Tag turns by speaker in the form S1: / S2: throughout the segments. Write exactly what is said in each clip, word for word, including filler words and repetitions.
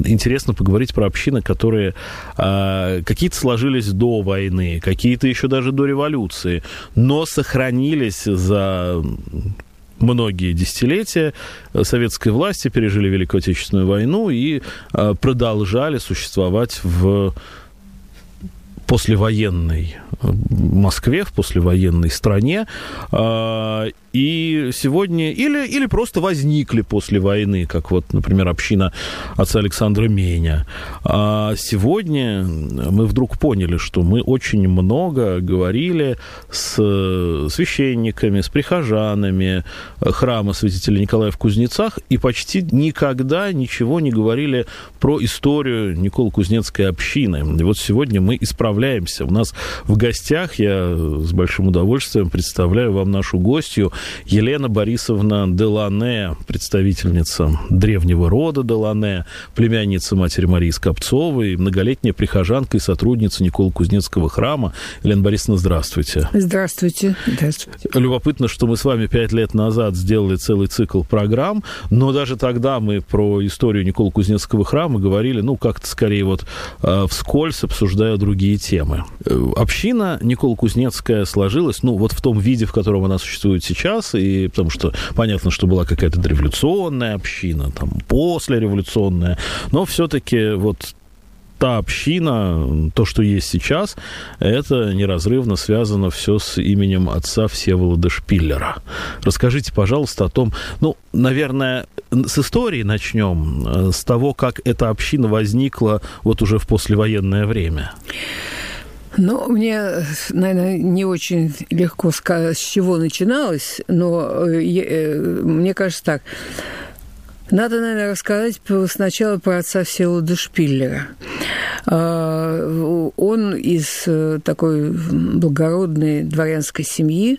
S1: интересно поговорить про общины, которые э, какие-то сложились до войны, какие-то еще даже до революции, но сохранились за многие десятилетия советской власти, пережили Великую Отечественную войну и э, продолжали существовать в послевоенной Москве, в послевоенной стране. И сегодня... Или, или просто возникли после войны, как вот, например, община отца Александра Меня. А сегодня мы вдруг поняли, что мы очень много говорили с священниками, с прихожанами храма святителя Николая в Кузнецах, и почти никогда ничего не говорили про историю Николо-Кузнецкой общины. И вот сегодня мы исправляемся. У нас в гостях, я с большим удовольствием представляю вам нашу гостью, Елена Борисовна Делане, представительница древнего рода Делане, племянница матери Марии Скопцовой, многолетняя прихожанка и сотрудница Николо-Кузнецкого храма. Елена Борисовна, здравствуйте.
S2: Здравствуйте. Здравствуйте.
S1: Любопытно, что мы с вами пять лет назад сделали целый цикл программ, но даже тогда мы про историю Николо-Кузнецкого храма говорили, ну, как-то скорее вот э, вскользь, обсуждая другие темы. Община Николо-Кузнецкая сложилась, ну, вот в том виде, в котором она существует сейчас, и потому что понятно, что была какая-то дореволюционная община, там, послереволюционная, но все-таки вот та община, то, что есть сейчас, это неразрывно связано все с именем отца Всеволода Шпиллера. Расскажите, пожалуйста, о том, ну, наверное, с истории начнем, с того, как эта община возникла вот уже в послевоенное время.
S2: Ну, мне, наверное, не очень легко сказать, с чего начиналось, но я, мне кажется так. Надо, наверное, рассказать сначала про отца Всеволода Шпиллера. Он из такой благородной дворянской семьи.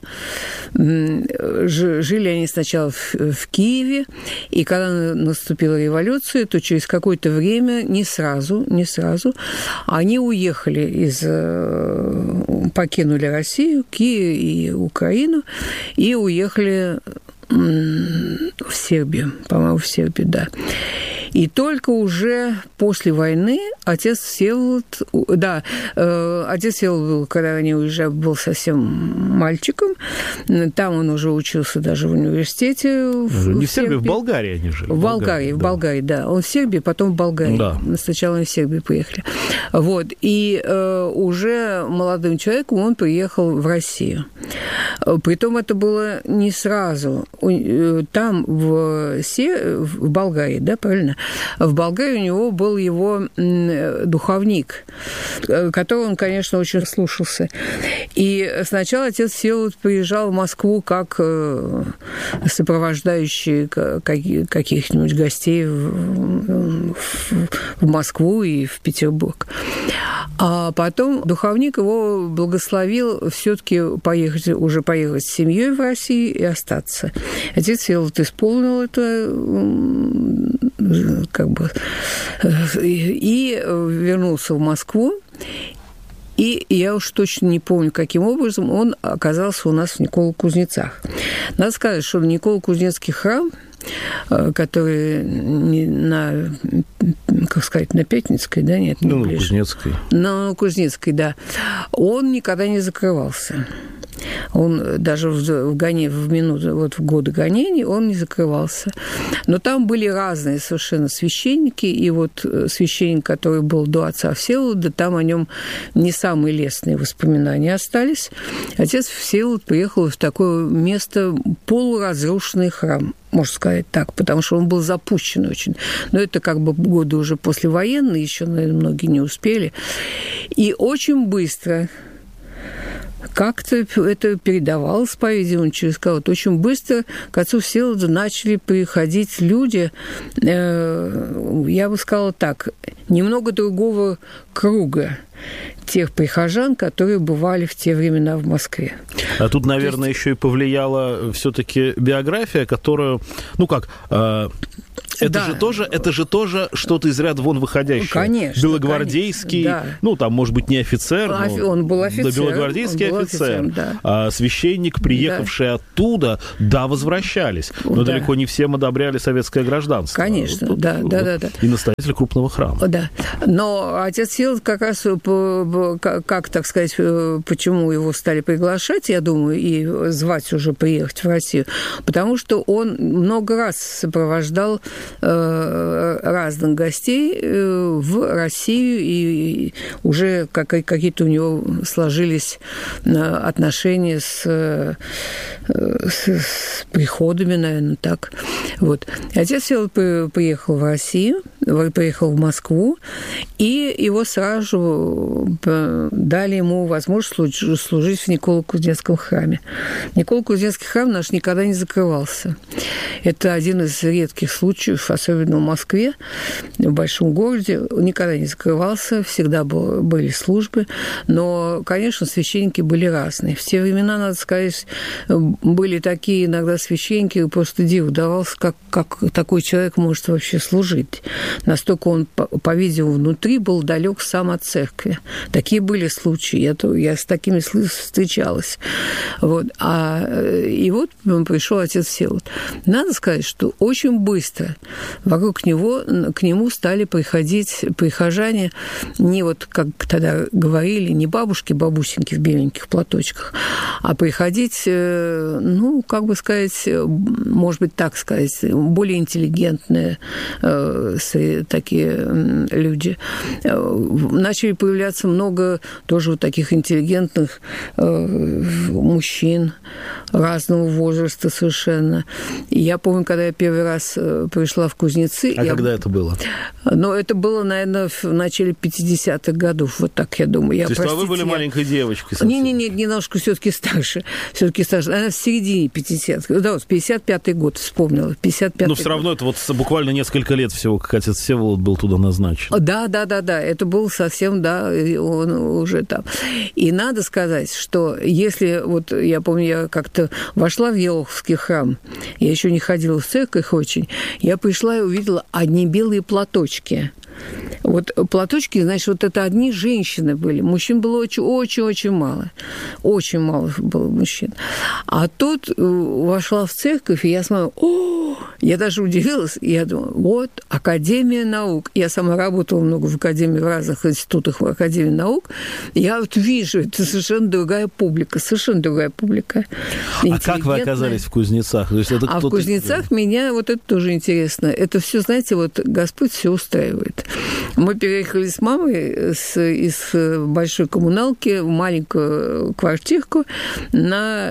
S2: Жили они сначала в Киеве, и когда наступила революция, то через какое-то время, не сразу, не сразу, они уехали из... покинули Россию, Киев и Украину, и уехали в Сербию, по-моему, в Сербию, да. И только уже после войны отец Всеволод... Да, э, отец Всеволод был, когда они уезжали, был совсем мальчиком. Там он уже учился даже в университете. В,
S1: не
S2: в
S1: в Сербии, в Болгарии они жили.
S2: В Болгарии, в Болгарии, да. да. Он в Сербии, потом в Болгарии. Да. Сначала они в Сербию поехали. Вот. И э, уже молодым человеком он приехал в Россию. Притом это было не сразу. Там, в, Се... в Болгарии, да, правильно? В Болгарии у него был его духовник, которого он, конечно, очень слушался. И сначала отец Всеволод приезжал в Москву как сопровождающий каких-нибудь гостей в Москву и в Петербург. А потом духовник его благословил все-таки поехать, уже поехать с семьей в Россию и остаться. Отец Всеволод исполнил это, как бы, и вернулся в Москву. И я уж точно не помню, каким образом он оказался у нас в Николо-Кузнецах. Надо сказать, что Николо-Кузнецкий храм, который на, как сказать, на Пятницкой, да, нет, не
S1: ну,
S2: ближе.
S1: на Кузнецкой.
S2: На Кузнецкой, да. Он никогда не закрывался. Он даже в, гоне, в минуты, вот в годы гонений он не закрывался. Но там были разные совершенно священники, и вот священник, который был до отца Всеволода, там о нем не самые лестные воспоминания остались. Отец Всеволод приехал в такое место, полуразрушенный храм, можно сказать так, потому что он был запущен очень. Но это как бы годы уже послевоенные, еще, наверное, многие не успели. И очень быстро... Как-то это передавалось, по-видимому, через кого-то. Очень быстро к отцу Всеволоду начали приходить люди, э, я бы сказала так, немного другого круга тех прихожан, которые бывали в те времена в Москве.
S1: А тут, наверное, есть... еще и повлияла все-таки биография, которую, ну как... Э... Это,
S2: да.
S1: же тоже, это же тоже что-то из ряда вон выходящее.
S2: Конечно.
S1: Белогвардейский,
S2: конечно, да.
S1: ну, там, может быть, не офицер,
S2: а,
S1: но...
S2: Он был офицер.
S1: Да, белогвардейский
S2: был
S1: офицер.
S2: офицером, да.
S1: А, священник, приехавший да. оттуда, да, возвращались. Но да. далеко не всем одобряли советское гражданство.
S2: Конечно,
S1: вот,
S2: да,
S1: вот,
S2: да, да, да.
S1: И настоятель крупного храма.
S2: Да. Но отец Всеволод как раз, как, как, так сказать, почему его стали приглашать, я думаю, и звать уже приехать в Россию, потому что он много раз сопровождал э, разных гостей э, в Россию, и уже как, какие-то у него сложились отношения с, с, с приходами, наверное, так. Вот. Отец Всеволод приехал в Россию, приехал в Москву, и его сразу дали ему возможность служить в Николо-Кузнецком храме. Николо-Кузнецкий храм наш никогда не закрывался. Это один из редких случаев, особенно в Москве, в большом городе, никогда не закрывался, всегда был, были службы, но, конечно, священники были разные. В те времена, надо сказать, были такие иногда священники, просто диву давался, как, как такой человек может вообще служить. Настолько он, по-видимому, внутри был далек сам от церкви. Такие были случаи, я, я с такими встречалась. Вот. А, и вот пришел отец Всеволод. Надо сказать, что очень быстро вокруг него, к нему стали приходить прихожане, не вот, как тогда говорили, не бабушки, бабусеньки в беленьких платочках, а приходить, ну, как бы сказать, может быть, так сказать, более интеллигентные такие люди. Начали появляться много тоже вот таких интеллигентных мужчин разного возраста совершенно. И я помню, когда я первый раз пришла в Кузнецы...
S1: А
S2: я...
S1: когда это было?
S2: Ну, это было, наверное, в начале пятидесятых годов, вот так, я думаю. Я,
S1: То есть,
S2: простите,
S1: а вы были
S2: я...
S1: маленькой девочкой?
S2: Не-не-не, немножко все-таки старше. Все-таки старше. Она в середине пятидесятых. Да, вот пятьдесят пятый год вспомнила. пятьдесят пятый
S1: Но все равно это вот буквально несколько лет всего, как отец Всеволод был туда назначен.
S2: Да, да, да, да. Это был совсем, да, он уже там. И надо сказать, что если, вот я помню, я как-то вошла в Елоховский храм, я еще не ходила в церковь очень, я пришла и увидела одни белые платочки. Вот платочки, значит, вот это одни женщины были. Мужчин было очень-очень-очень мало. Очень мало было мужчин. А тут вошла в церковь, и я смотрю, о, я даже удивилась, и я думаю, вот, Академия наук. Я сама работала много в Академии, в разных институтах в Академии наук. Я вот вижу, это совершенно другая публика, совершенно другая публика.
S1: А как вы оказались в Кузнецах? То есть это
S2: а в Кузнецах меня, вот это тоже интересно, это все, знаете, вот Господь все устраивает. Мы переехали с мамой с, из большой коммуналки в маленькую квартирку на,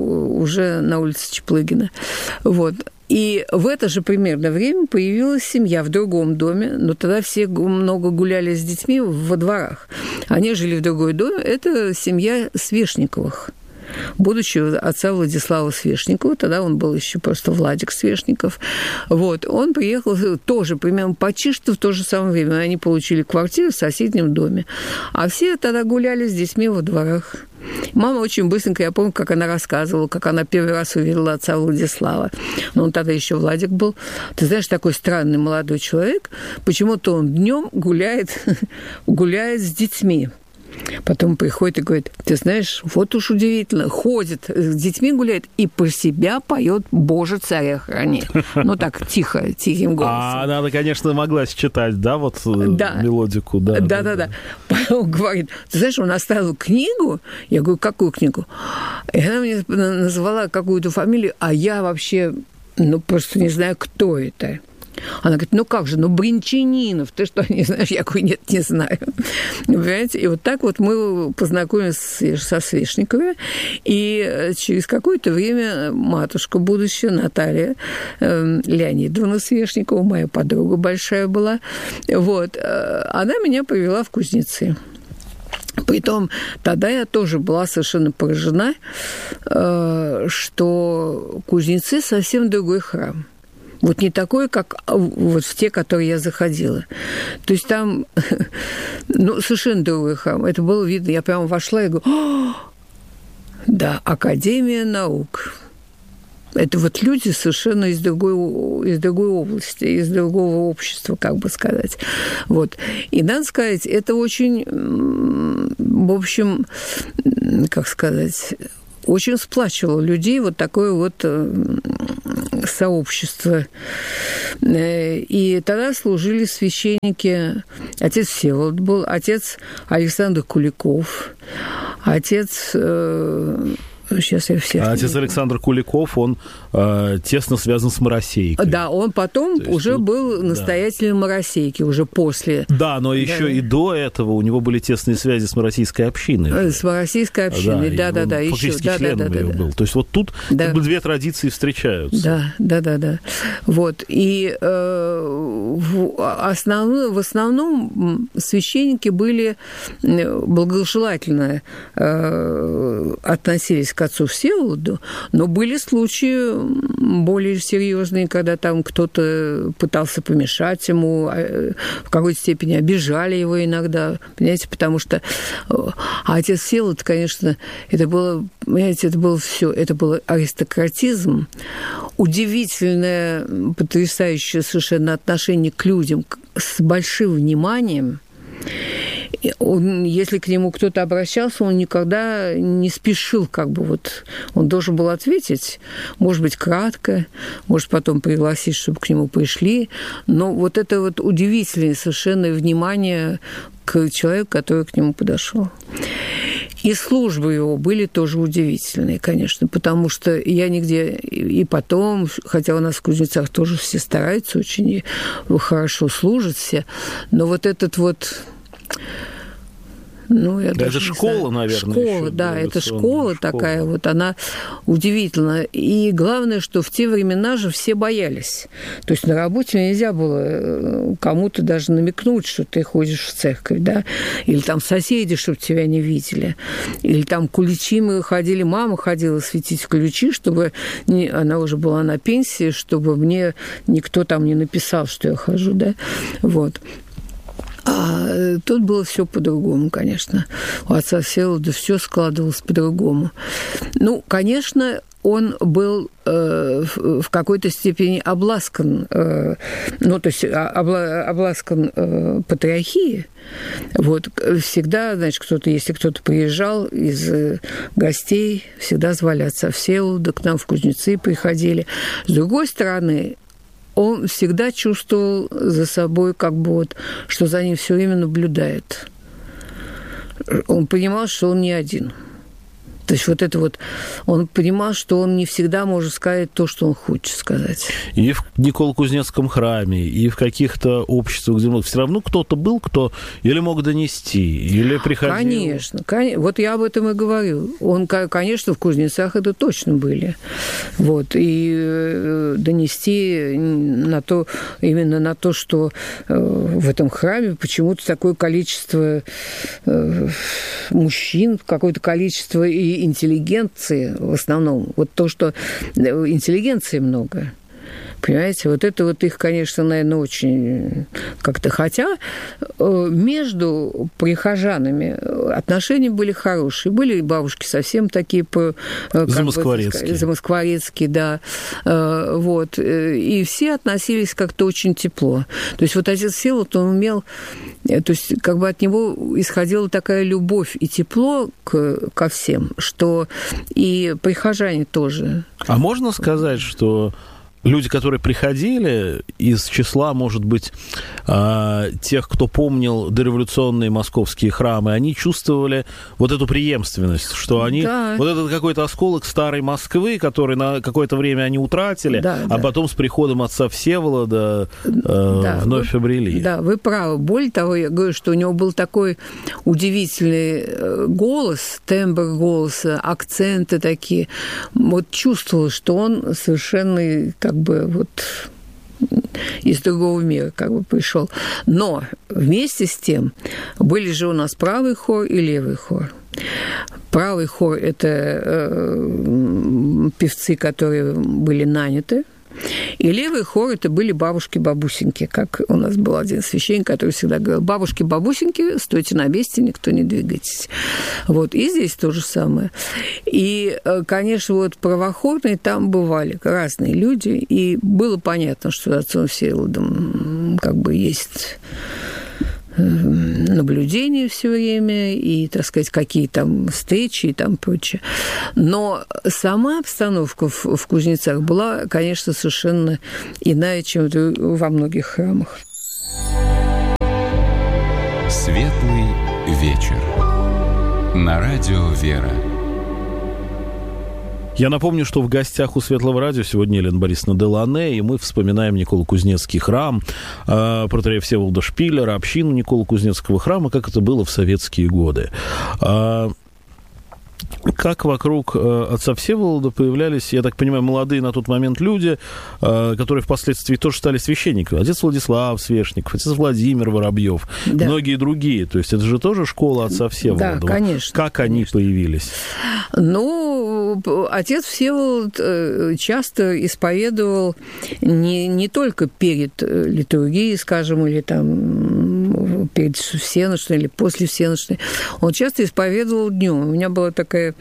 S2: уже на улице Чаплыгина. Вот. И в это же примерно время появилась семья в другом доме, но тогда все много гуляли с детьми во дворах. Они жили в другой доме. Это семья Свешниковых. Будучи отца Владислава Свешникова, тогда он был еще просто Владик Свешников, вот, он приехал тоже примерно почти что в то же самое время. Они получили квартиру в соседнем доме, а все тогда гуляли с детьми во дворах. Мама очень быстренько, я помню, как она рассказывала, как она первый раз увидела отца Владислава. Но он тогда еще Владик был. Ты знаешь, такой странный молодой человек, почему-то он днем гуляет, гуляет с детьми. Потом приходит и говорит, ты знаешь, вот уж удивительно, ходит, с детьми гуляет и про себя поет «Боже, царя храни». Ну, так, тихо, тихим голосом.
S1: А она, конечно, могла считать, да, вот да. мелодику? Да,
S2: да, да, да. Потом говорит, ты знаешь, он оставил книгу. Я говорю, какую книгу? И она мне назвала какую-то фамилию, а я вообще, ну, просто не знаю, кто это. Она говорит, ну как же, ну Бринчанинов, ты что, не знаешь? Я говорю, нет, не знаю. Понимаете? И вот так вот мы познакомились со Свешниковыми, и через какое-то время матушка будущая, Наталья э, Леонидовна Свешникова, моя подруга большая была, вот, э, она меня повела в Кузнецы. Притом тогда я тоже была совершенно поражена, э, что Кузнецы совсем другой храм. Вот не такой, как вот в те, которые я заходила. То есть там, ну, совершенно другой храм. Это было видно. Я прямо вошла и говорю, да, Академия наук. Это вот люди совершенно из другой, из другой области, из другого общества, как бы сказать. Вот. И, надо сказать, это очень, в общем, как сказать, очень сплачивало людей вот такое вот сообщество. И тогда служили священники. Отец Всеволод был, отец Александр Куликов, отец... Сейчас я всех...
S1: А отец Александр Куликов, он э, тесно связан с Моросейкой.
S2: Да, он потом уже тут, был настоятелем да. Моросейки, уже после.
S1: Да, но еще да. и до этого у него были тесные связи с Моросейской общиной.
S2: С Моросейской общиной, да-да-да.
S1: Фактически
S2: еще.
S1: членом
S2: да, да,
S1: ее
S2: да,
S1: был.
S2: да.
S1: То есть вот тут да. как бы две традиции встречаются.
S2: Да, да-да-да. Вот. И э, в, основном, в основном священники были благожелательно э, относились к отцу Всеволоду, но были случаи более серьезные, когда там кто-то пытался помешать ему, в какой-то степени обижали его иногда, понимаете, потому что а отец Всеволод, конечно, это было, понимаете, это было все, это был аристократизм, удивительное, потрясающее совершенно отношение к людям с большим вниманием. Он, если к нему кто-то обращался, он никогда не спешил, как бы вот. Он должен был ответить, может быть, кратко, может, потом пригласить, чтобы к нему пришли. Но вот это вот удивительное совершенно внимание к человеку, который к нему подошел. И службы его были тоже удивительные, конечно, потому что я нигде и потом, хотя у нас в Кузнецах тоже все стараются очень и хорошо служат все, но вот этот вот... Ну, я
S1: да, это школа, знаю. наверное.
S2: Школа,
S1: еще,
S2: да, это школа,
S1: школа
S2: такая вот, она удивительна. И главное, что в те времена же все боялись. То есть на работе нельзя было кому-то даже намекнуть, что ты ходишь в церковь, да, или там соседи, чтобы тебя не видели, или там куличи мы ходили, мама ходила светить ключи, чтобы не, она уже была на пенсии, чтобы мне никто там не написал, что я хожу, да, вот. А тут было все по-другому, конечно. У отца Всеволода все складывалось по-другому. Ну, конечно, он был э, в какой-то степени обласкан, э, ну, то есть обла- обласкан э, патриархией. Вот, всегда, значит, кто-то, если кто-то приезжал из э, гостей, всегда звали отца Всеволода, к нам в Кузнецы приходили. С другой стороны, он всегда чувствовал за собой, как бы вот, что за ним все время наблюдает. Он понимал, что он не один. То есть вот это вот, он понимал, что он не всегда может сказать то, что он хочет сказать.
S1: И в Николо-Кузнецком храме, и в каких-то обществах, где все равно кто-то был, кто или мог донести, или приходил.
S2: Конечно, конечно. Вот я об этом и говорю. Он, конечно, в Кузнецах это точно были. Вот. И донести на то, именно на то, что в этом храме почему-то такое количество мужчин, какое-то количество и интеллигенции в основном. Вот то, что интеллигенции много. Понимаете, вот это вот их, конечно, наверное, очень как-то... Хотя между прихожанами отношения были хорошие. Были бабушки совсем такие...
S1: Замоскворецкие.
S2: Замоскворецкие, да. Вот. И все относились как-то очень тепло. То есть вот отец Всеволод, он умел... То есть как бы от него исходила такая любовь и тепло к, ко всем, что и прихожане тоже.
S1: А можно сказать, что... Люди, которые приходили из числа, может быть, тех, кто помнил дореволюционные московские храмы, они чувствовали вот эту преемственность, что они... Да. Вот этот какой-то осколок старой Москвы, который на какое-то время они утратили, да, а да. потом с приходом отца Всеволода да, вновь
S2: вы,
S1: обрели.
S2: Да, вы правы. Более того, я говорю, что у него был такой удивительный голос, тембр голоса, акценты такие. Вот чувствовалось, что он совершенно... как бы вот из другого мира как бы пришел. Но вместе с тем были же у нас правый хор и левый хор. Правый хор – это э, певцы, которые были наняты И левый хор – это были бабушки-бабусеньки, как у нас был один священник, который всегда говорил: бабушки-бабусеньки, стойте на месте, никто не двигайтесь. Вот, и здесь то же самое. И, конечно, вот правоохранные там бывали разные люди, и было понятно, что отцом Всеволодом как бы есть наблюдения все время и, так сказать, какие там встречи и там прочее. Но сама обстановка в, в Кузнецах была, конечно, совершенно иная, чем во многих храмах.
S3: Светлый вечер. На радио «Вера».
S1: Я напомню, что в гостях у Светлого радио сегодня Елена Борисовна Делане, и мы вспоминаем Николо-Кузнецкий храм, э, протоиерея Всеволода Шпиллера, общину Николо-Кузнецкого храма, как это было в советские годы. Э, как вокруг э, отца Всеволода появлялись, я так понимаю, молодые на тот момент люди, э, которые впоследствии тоже стали священниками. Отец Владислав Свешников, отец Владимир Воробьев, да. Многие другие. То есть это же тоже школа отца Всеволода.
S2: Да, конечно.
S1: Как
S2: конечно.
S1: они появились?
S2: Ну, отец Всеволод часто исповедовал не, не только перед литургией, скажем, или там перед всенощной, или после всенощной. Он часто исповедовал днем. У меня была такая...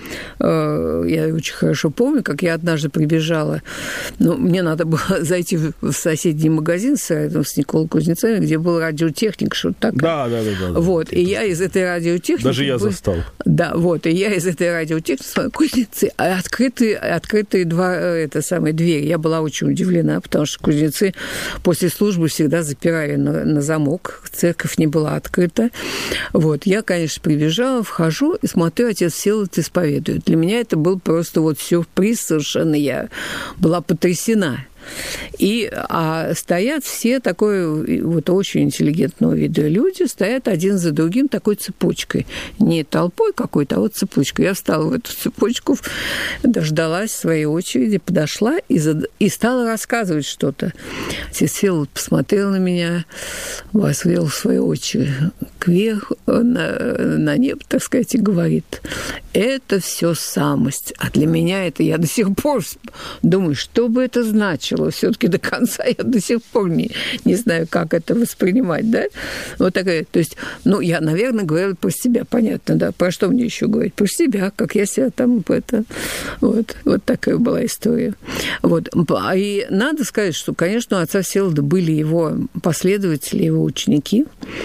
S2: Я очень хорошо помню, как я однажды прибежала. Ну, мне надо было зайти в соседний магазин с, с Николой Кузнецами, где был радиотехник, что-то такое.
S1: Да, да, да. да
S2: вот,
S1: да,
S2: и я из этой радиотехники...
S1: Даже я застал.
S2: Да, вот, и я из этой радиотехники смотрю, Кузнецы, открытые, открытые два, это самые двери. Я была очень удивлена, потому что кузнецы после службы всегда запирали на, на замок, церковь не была открыта. Вот, я, конечно, прибежала, вхожу и смотрю, отец Всеволод исповедует. Для меня это был просто вот сюрприз совершенно, я была потрясена. И, а стоят все такой вот очень интеллигентного вида люди, стоят один за другим такой цепочкой. Не толпой какой-то, а вот цепочкой. Я встала в эту цепочку, дождалась своей очереди, подошла и, зад... и стала рассказывать что-то. Отец Всеволод посмотрел на меня, возвел свою очередь кверху, на, на небо, так сказать, и говорит: это все самость. А для меня это, я до сих пор думаю, что бы это значило. Все-таки до конца я до сих пор не, не знаю, как это воспринимать, да? Вот такая, то есть, ну, я, наверное, говорила про себя, понятно, да? Про что мне еще говорить? Про себя, как я себя там, это, вот, вот такая была история. Вот, и надо сказать, что, конечно, у отца Всеволода были его последователи, его ученики,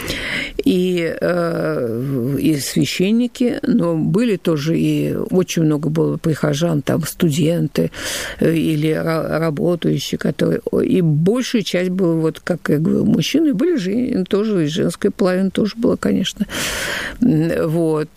S2: и, э, и священники, но были тоже и очень много было прихожан, там, студенты или работающие, которые... И большая часть была, вот, как я говорю, мужчины, были женщины тоже, и женская половина тоже была, конечно. Вот.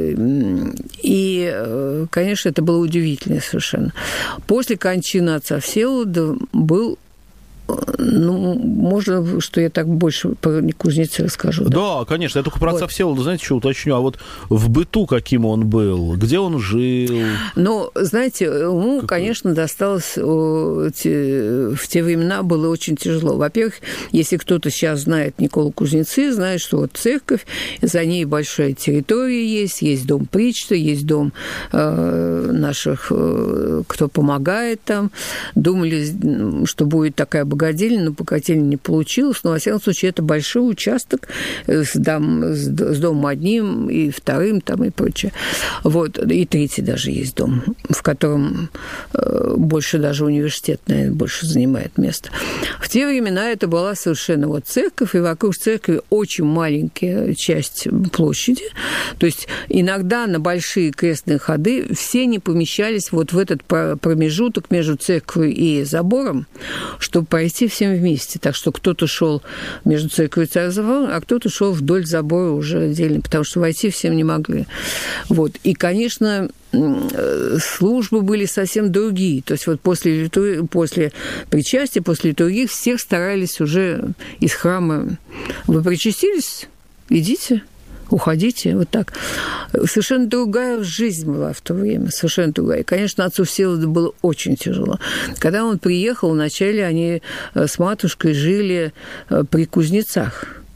S2: И, конечно, это было удивительно совершенно. После кончины отца Всеволода был... Ну, можно, что я так больше про Кузнецы расскажу. Да,
S1: да, конечно. Я только про отца вот. Всеволода, знаете, что уточню? А вот в быту каким он был? Где он жил? Ну,
S2: знаете, ему, Какой? конечно, досталось... В те времена было очень тяжело. Во-первых, если кто-то сейчас знает Николу Кузнецы, знает, что вот церковь, за ней большая территория есть, есть дом причта, есть дом э, наших, э, кто помогает там. Думали, что будет такая богадельня, но богадельня не получилось. Но, во всяком случае, это большой участок с, дом, с домом одним и вторым там и прочее. Вот. И третий даже есть дом, в котором э, больше даже университет, наверное, больше занимает место. В те времена это была совершенно вот церковь, и вокруг церкви очень маленькая часть площади. То есть иногда на большие крестные ходы все не помещались вот в этот промежуток между церковью и забором, чтобы пройти всем вместе. Так что кто-то шел между церковью и забором, а кто-то шел вдоль забора уже отдельно, потому что войти всем не могли. Вот. И, конечно, службы были совсем другие. То есть вот после, после причастия, после литургии всех старались уже из храма. Вы причастились? Идите. Уходите, вот так. Совершенно другая жизнь была в то время, совершенно другая. И, конечно, отцу Всеволоду было очень тяжело. Когда он приехал, вначале они с матушкой жили при Кузнецах.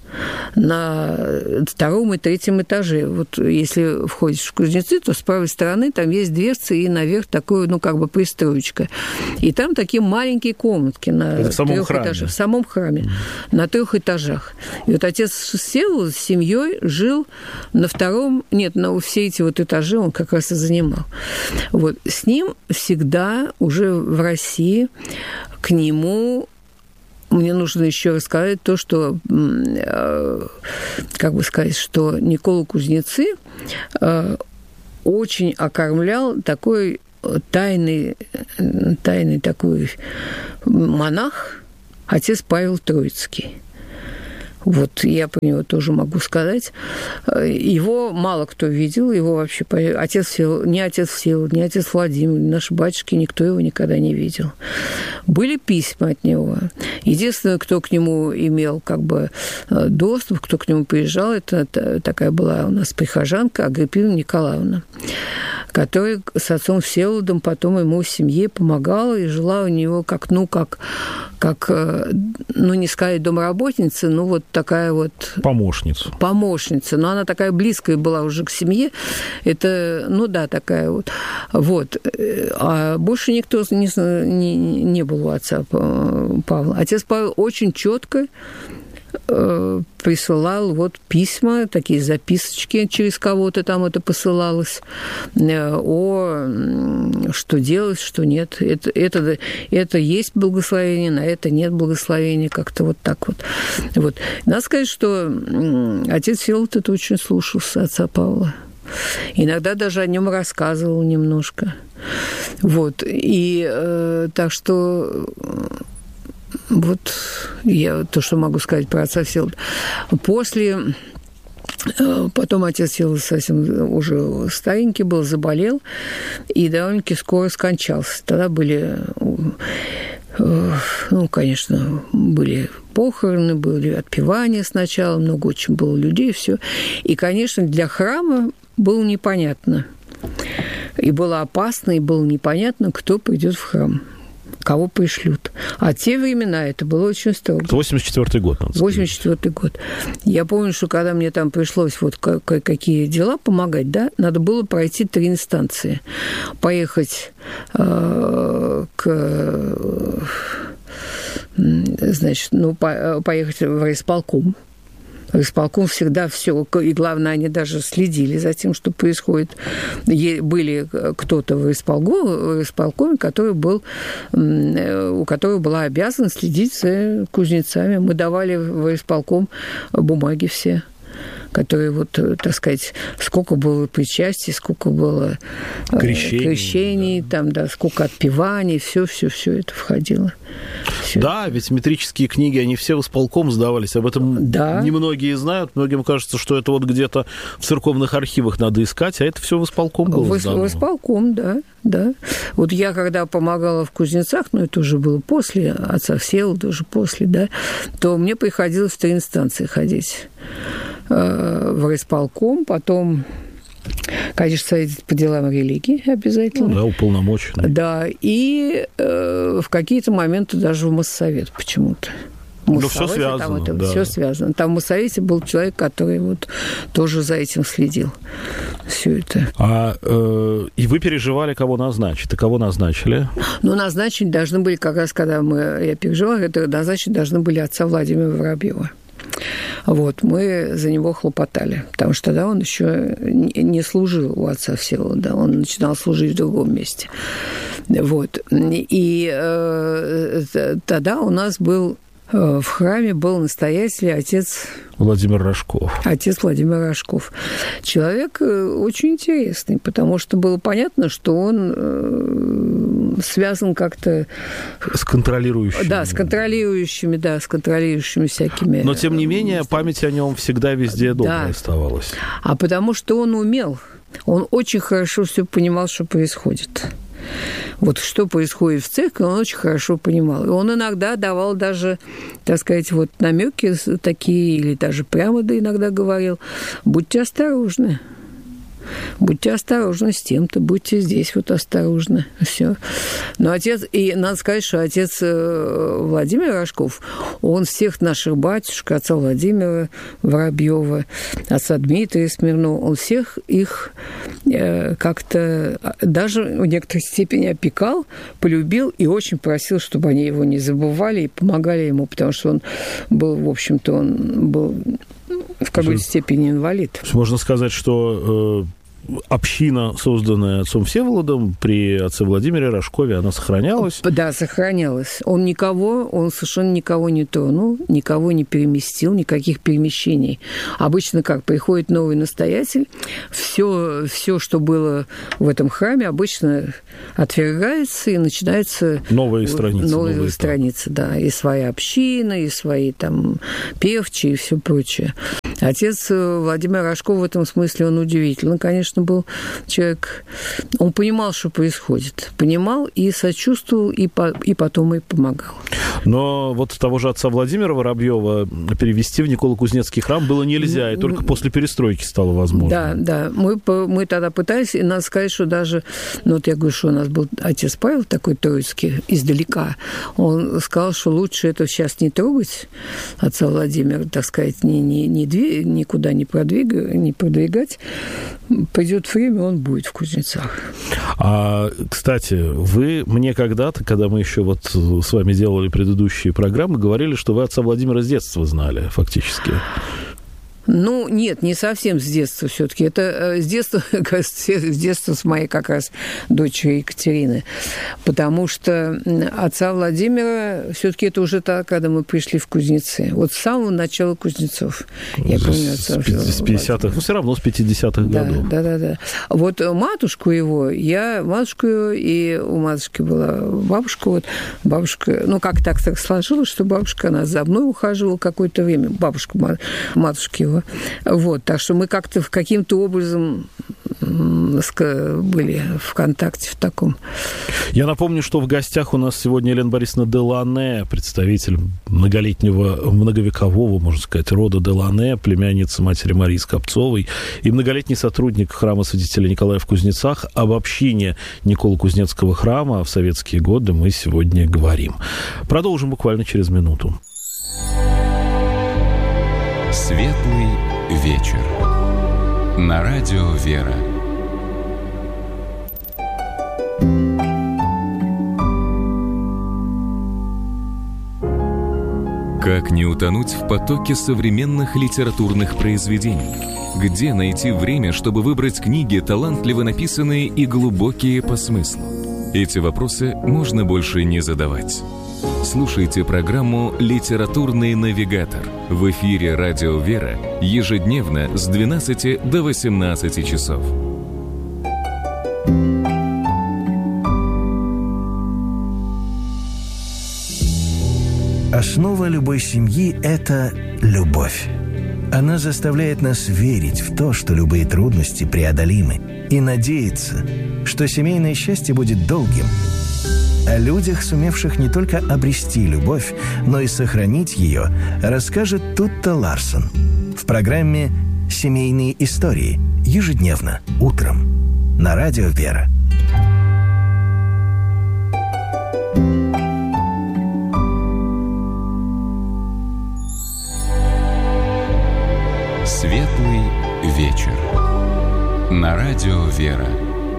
S2: на втором и третьем этаже. Вот если входишь в Кузнецы, то с правой стороны там есть дверцы и наверх такой, ну, как бы пристроечка. И там такие маленькие комнатки на
S1: в самом
S2: трех
S1: храме.
S2: этажах. В самом храме. Mm-hmm. На трех этажах. И вот отец Всеволод с семьей жил на втором... Нет, на все эти вот этажи он как раз и занимал. Вот. С ним всегда уже в России к нему... Мне нужно еще рассказать то, что, как бы сказать, что Никола Кузнецы очень окормлял такой тайный, тайный такой монах, отец Павел Троицкий. Вот я про него тоже могу сказать. Его мало кто видел, его вообще... Отец Всеволод, ни отец Всеволод, ни отец Владимир, ни наши батюшки, никто его никогда не видел. Были письма от него. Единственное, кто к нему имел как бы доступ, кто к нему приезжал, это такая была у нас прихожанка Агриппина Николаевна, которая с отцом Всеволодом потом ему в семье помогала и жила у него как, ну, как, как, ну, не сказать домработница, ну, вот такая вот...
S1: Помощница.
S2: Помощница. Но она такая близкая была уже к семье. Это, ну да, такая вот. Вот. А больше никто не, не, не был у отца Павла. Отец Павел очень четко присылал вот письма, такие записочки через кого-то там это посылалось, о что делать, что нет. Это, это, это есть благословение, на это нет благословения, как-то вот так вот. вот. Надо сказать, что отец Всеволод это очень слушался отца Павла. Иногда даже о нем рассказывал немножко. Вот. И э, так что... Вот я то, что могу сказать про отца Всеволода. После... Потом отец Всеволод совсем уже старенький был, заболел, и довольно-таки скоро скончался. Тогда были... Ну, конечно, были похороны, были отпевания сначала, много очень было людей, все. И, конечно, для храма было непонятно. И было опасно, и было непонятно, кто придет в храм. Кого пришлют. А те времена это было очень строго.
S1: восемьдесят четвёртый год, надо сказать.
S2: восемьдесят четвёртый год. Я помню, что когда мне там пришлось вот какие дела помогать, да, надо было пройти три инстанции. Поехать э, к... Значит, ну, по, поехать в райисполком. Райисполком всегда все, и главное, они даже следили за тем, что происходит. Были кто-то в райисполкоме, который был, у которого была обязанность следить за кузнецами. Мы давали в райисполком бумаги все, которые, вот, так сказать, сколько было причастий, сколько было крещений, крещений да. Там, да, сколько отпеваний, все-все-все это входило. Всё.
S1: Да, ведь метрические книги, они все в исполком сдавались, об этом
S2: да.
S1: немногие знают, многим кажется, что это вот где-то в церковных архивах надо искать, а это все в исполком было
S2: в,
S1: сдано.
S2: В исполком, да, да. Вот я, когда помогала в Кузнецах, ну, это уже было после, отца Всеволода уже после, да, то мне приходилось в три инстанции ходить. В райисполком, потом, конечно, совет по делам религии обязательно.
S1: Ну, да, уполномоченный.
S2: Да, и э, в какие-то моменты даже в Моссовет почему-то.
S1: Ну, все связано.
S2: Там это,
S1: да.
S2: Все связано. Там в Моссовете был человек, который вот тоже за этим следил. Все это.
S1: А э, и вы переживали, кого назначить? И кого назначили?
S2: Ну, назначить должны были, как раз когда мы, я переживала, это назначить должны были отца Владимира Воробьева. Вот, мы за него хлопотали, потому что тогда он еще не служил у отца Всеволода, он начинал служить в другом месте. Вот. И э, тогда у нас был в храме был настоятель отец
S1: Владимир Рожков.
S2: Отец Владимир Рожков. Человек очень интересный, потому что было понятно, что он связан как-то...
S1: С контролирующими.
S2: Да, с контролирующими, да, с контролирующими всякими...
S1: Но, тем не менее, память о нем всегда везде добрая да. оставалась.
S2: А потому что он умел. Он очень хорошо все понимал, что происходит. Вот что происходит в церкви, он очень хорошо понимал. И он иногда давал даже, так сказать, вот намеки такие, или даже прямо да иногда говорил: будьте осторожны. будьте осторожны с тем-то, будьте здесь вот осторожны. Все. Но отец, и надо сказать, что отец Владимир Рожков, он всех наших батюшек, отца Владимира Воробьева, отца Дмитрия Смирнова, он всех их как-то даже в некоторой степени опекал, полюбил и очень просил, чтобы они его не забывали и помогали ему, потому что он был, в общем-то, он был в какой-то степени инвалид.
S1: Можно сказать, что э, община, созданная отцом Всеволодом при отце Владимире Рожкове, она сохранялась?
S2: Да, сохранялась. Он никого, он совершенно никого не тронул, никого не переместил, никаких перемещений. Обычно как, приходит новый настоятель, все, все, что было в этом храме, обычно отвергается, и начинается...
S1: Новые страницы.
S2: Новые,
S1: новые
S2: страницы, да. И своя община, и свои там певчие, и все прочее. Отец Владимир Рожков в этом смысле, он удивительно, конечно, был человек. Он понимал, что происходит. Понимал и сочувствовал, и, по, и потом и помогал.
S1: Но вот того же отца Владимира Воробьева перевести в Николо-Кузнецкий храм было нельзя, и только после перестройки стало возможно.
S2: Да, да. Мы, мы тогда пытались, и надо сказать, что даже... Ну, вот я говорю, что у нас был отец Павел такой троицкий, издалека. Он сказал, что лучше это сейчас не трогать, отца Владимира, так сказать, не, не, не двигать, никуда не продвигать, не продвигать. Пойдет время, он будет в Кузнецах.
S1: А, кстати, вы мне когда-то, когда мы еще вот с вами делали предыдущие программы, говорили, что вы отца Владимира с детства знали, фактически.
S2: Ну, нет, не совсем с детства все-таки. Это с детства, с детства с моей как раз дочерью Екатерины. Потому что отца Владимира все-таки это уже так, когда мы пришли в Кузнецы. Вот с самого начала Кузнецов. Я помню отца
S1: с пятидесятых, ну, все равно с пятидесятых
S2: да,
S1: годов.
S2: Да, да, да. Вот матушку его, я матушку его, и у матушки была бабушка. Вот бабушка, ну, как так так сложилось, что бабушка, она за мной ухаживала какое-то время. Бабушка, матушки его. Вот, так что мы как-то каким-то образом были в контакте в таком.
S1: Я напомню, что в гостях у нас сегодня Елена Борисовна Делане, представитель многолетнего, многовекового, можно сказать, рода Делане, племянница матери Марии Скопцовой и многолетний сотрудник храма святителя Николая в Кузнецах. Об общине Николо-Кузнецкого храма в советские годы мы сегодня говорим. Продолжим буквально через минуту.
S3: Светлый вечер. На радио «Вера». Как не утонуть в потоке современных литературных произведений? Где найти время, чтобы выбрать книги, талантливо написанные и глубокие по смыслу? Эти вопросы можно больше не задавать. Слушайте программу «Литературный навигатор» в эфире «Радио Вера» ежедневно с двенадцати до восемнадцати часов.
S4: Основа любой семьи – это любовь. Она заставляет нас верить в то, что любые трудности преодолимы, и надеяться, что семейное счастье будет долгим. О людях, сумевших не только обрести любовь, но и сохранить ее, расскажет Тутта Ларсон в программе «Семейные истории» ежедневно, утром, на радио «Вера».
S3: Светлый вечер. На радио «Вера».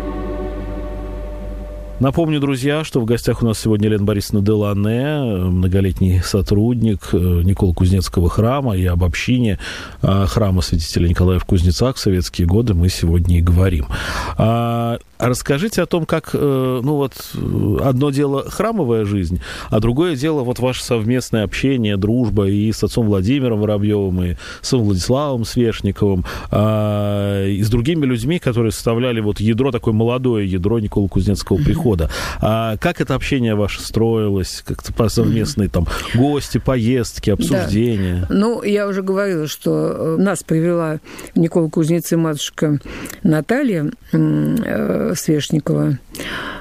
S1: Напомню, друзья, что в гостях у нас сегодня Елена Борисовна Делане, многолетний сотрудник Николо-Кузнецкого храма, и об общине храма святителя Николая в Кузнецах в советские годы мы сегодня и говорим. А расскажите о том, как, ну вот, одно дело храмовая жизнь, а другое дело вот ваше совместное общение, дружба и с отцом Владимиром Воробьевым, и с Владиславом Свешниковым, и с другими людьми, которые составляли вот ядро, такое молодое ядро Николо-Кузнецкого прихода. А как это общение ваше строилось? Как-то по совместные там гости, поездки, обсуждения?
S2: Да. Ну, я уже говорила, что нас привела в Николо-Кузнецы матушка Наталья э, Свешникова.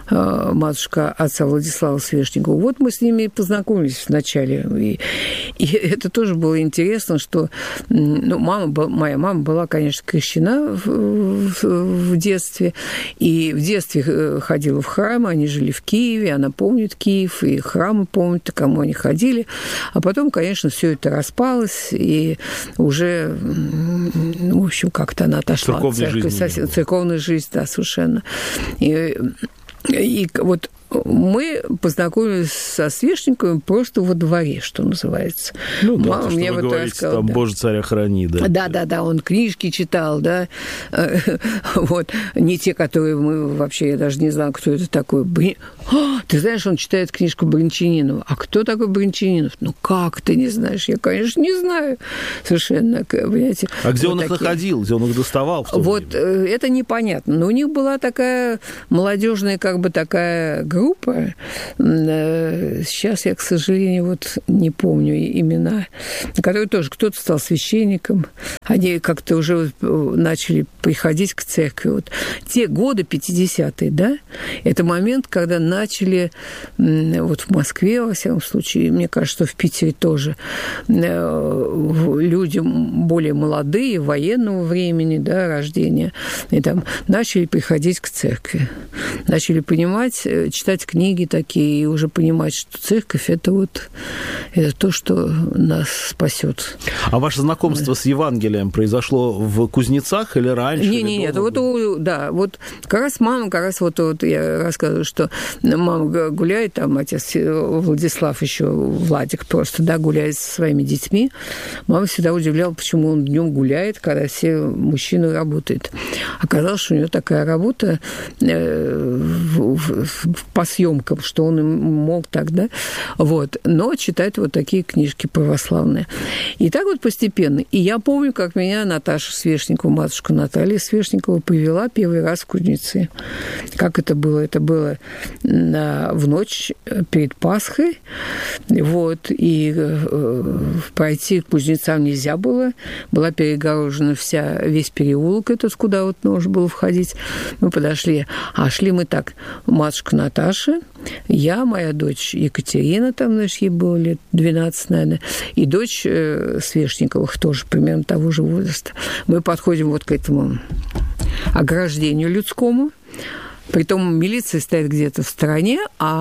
S2: матушка отца Владислава Свешникова. Вот мы с ними познакомились вначале. И, и это тоже было интересно, что ну, мама, моя мама была, конечно, крещена в, в, в детстве. И в детстве ходила в храм, они жили в Киеве, она помнит Киев, и храмы помнит, к кому они ходили. А потом, конечно, все это распалось, и уже, в общем, как-то она отошла от церкви. Совсем, церковная жизнь, да, совершенно. И, и вот мы познакомились со Свешниковым просто во дворе, что называется.
S1: Ну да, мама то, мне вот говорите, рассказала, там, да. Боже, царя храни, да.
S2: Да, да, да, он книжки читал, да, вот, не те, которые мы вообще, я даже не знала, кто это такой. Бри... О, ты знаешь, он читает книжку Бринчанинова. А кто такой Бринчанинов? Ну, как ты не знаешь? Я, конечно, не знаю совершенно, понимаете.
S1: А где
S2: вот
S1: он
S2: такие...
S1: их находил, где он их доставал? В то
S2: вот
S1: время?
S2: Это непонятно. Но у них была такая молодежная, как бы такая группа. Сейчас я, к сожалению, вот не помню имена, которые тоже кто-то стал священником. Они как-то уже начали приходить к церкви. Вот те годы, пятидесятые, да, это момент, когда начали вот в Москве, во всяком случае, мне кажется, что в Питере тоже, люди более молодые, военного времени, да, рождения, и там начали приходить к церкви. Начали понимать, читать книги такие, и уже понимать, что церковь – это вот это то, что нас спасет.
S1: А ваше знакомство с Евангелием произошло в Кузнецах или раньше?
S2: Нет, нет, нет. Вот, да, вот как раз мама, как раз вот, вот я рассказываю, что мама гуляет, там отец Владислав еще, Владик просто, да, гуляет со своими детьми. Мама всегда удивляла, почему он днем гуляет, когда все мужчины работают. Оказалось, что у него такая работа э, в, в, по съемкам, что он мог тогда, вот, но читать вот такие книжки православные. И так вот постепенно. И я помню, как меня Наташа Свешникова, матушка Наталья Свешникова, повела первый раз в Кузнецы. Как это было? Это было на, в ночь перед Пасхой, вот, и э, пройти к Кузнецам нельзя было, была перегорожена вся, весь переулок этот, куда вот нужно было входить. Мы подошли, а шли мы так, матушка Наташа, я, моя дочь Екатерина, там, знаешь, ей было лет двенадцать, наверное, и дочь э, Свешниковых тоже примерно того же возраста. Мы подходим вот к этому ограждению людскому, притом милиция стоит где-то в стороне,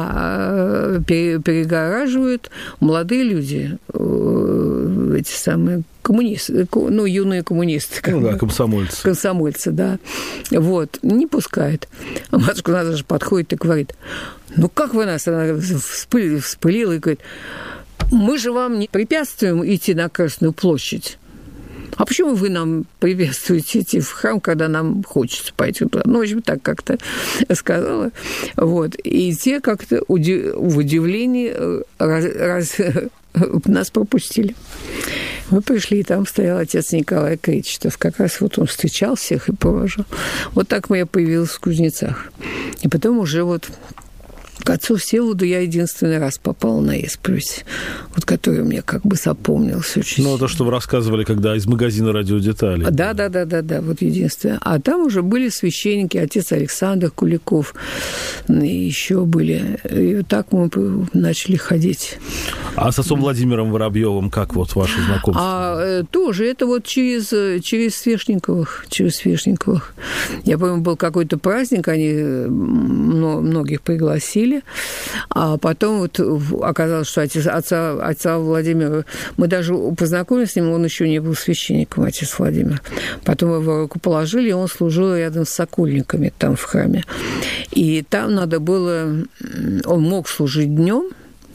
S2: а перегораживают молодые люди, эти самые коммунисты, ну, юные коммунисты.
S1: Ну да, комсомольцы.
S2: Комсомольцы, да. Вот, не пускают. А матушка Наташа подходит и говорит, ну, как вы нас? Она вспылила, вспылила и говорит, мы же вам не препятствуем идти на Красную площадь. А почему вы нам препятствуете идти в храм, когда нам хочется пойти туда? Ну, в общем, так как-то сказала. Вот. И те как-то уди- в удивлении раз, раз, нас пропустили. Мы пришли, и там стоял отец Николай Кречетов. Как раз вот он встречал всех и провожал. Вот так я появилась в Кузнецах. И потом уже вот к отцу Всеволоду я единственный раз попала на исповедь, вот который мне как бы запомнился очень.
S1: Ну, то, что вы рассказывали, когда из магазина радиодеталей.
S2: Да, да, да, да, да, вот единственное. А там уже были священники, отец Александр Куликов, и еще были. И вот так мы начали ходить.
S1: А с отцом Владимиром Воробьевым как вот ваше знакомство?
S2: А тоже это вот через, через Свешниковых, через Свешниковых. Я помню, был какой-то праздник, они многих пригласили, а потом вот оказалось, что отец, отца, отца Владимира, мы даже познакомились с ним, он еще не был священником, отец Владимир. Потом его руку положили, и он служил рядом с сокольниками там в храме. И там надо было, он мог служить днем,